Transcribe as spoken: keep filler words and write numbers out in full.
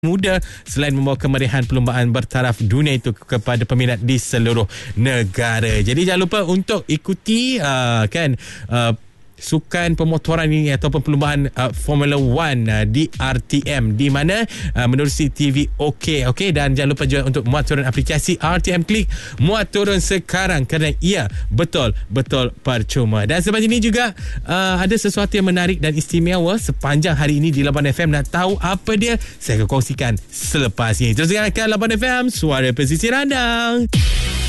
muda selain membawa kemeriahan perlombaan bertaraf dunia itu kepada peminat di seluruh negara. Jadi jangan lupa untuk ikuti uh, kan uh, sukan pemotoran ini ataupun perlumbaan uh, Formula One uh, di R T M di mana uh, menerusi T V OK. Okey, dan jangan lupa juga untuk muat turun aplikasi R T M Click. Muat turun sekarang kerana ia betul-betul percuma. Dan sebab ini juga uh, ada sesuatu yang menarik dan istimewa sepanjang hari ini di Labuan F M. Nak tahu apa dia? Saya akan kongsikan selepas ini. Terus dengarkan Labuan F M, suara pesisir anda.